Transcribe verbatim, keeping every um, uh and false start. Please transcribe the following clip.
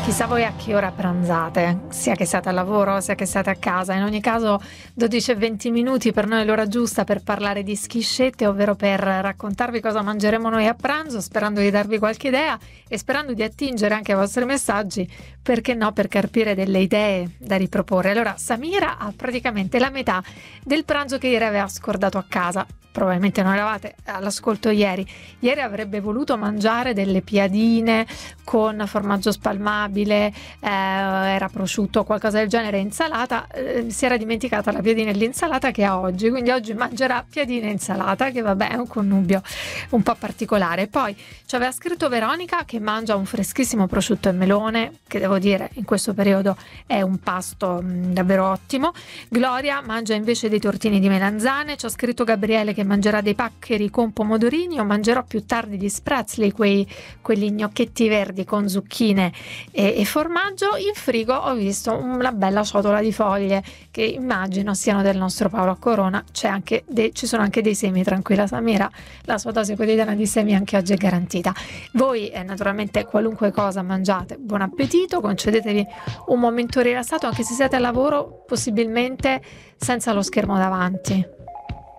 Chissà voi a che ora pranzate, sia che siate al lavoro, sia che siate a casa. In ogni caso dodici e venti minuti per noi è l'ora giusta per parlare di schiscette, ovvero per raccontarvi cosa mangeremo noi a pranzo, sperando di darvi qualche idea e sperando di attingere anche ai vostri messaggi, perché no, per carpire delle idee da riproporre. Allora, Samira ha praticamente la metà del pranzo che ieri aveva scordato a casa. Probabilmente non eravate all'ascolto ieri. Ieri avrebbe voluto mangiare delle piadine con formaggio spalmabile, eh, era prosciutto o qualcosa del genere, insalata, eh, si era dimenticata la piadina e l'insalata che ha oggi, quindi oggi mangerà piadina e insalata, che vabbè è un connubio un po' particolare. Poi ci aveva scritto Veronica che mangia un freschissimo prosciutto e melone, che devo dire in questo periodo è un pasto mh, davvero ottimo. Gloria mangia invece dei tortini di melanzane. Ci ha scritto Gabriele che mangerà dei paccheri con pomodorini. O mangerò più tardi gli spratzli, quei, quelli gnocchetti verdi con zucchine e, e formaggio. In frigo ho visto una bella ciotola di foglie che immagino siano del nostro Paolo a Corona. C'è anche de, ci sono anche dei semi, tranquilla Samira, la sua dose quotidiana di semi anche oggi è garantita. Voi eh, naturalmente qualunque cosa mangiate, buon appetito, concedetevi un momento rilassato anche se siete al lavoro, possibilmente senza lo schermo davanti.